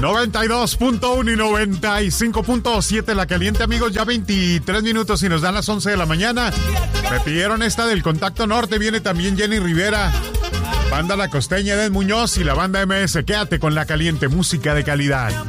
92.1 y 95.7 La Caliente, amigos. Ya 23 minutos y nos dan las 11 de la mañana. Me pidieron esta del Contacto Norte. Viene también Jenny Rivera, Banda La Costeña, Eden Muñoz y la Banda MS. Quédate con La Caliente, música de calidad.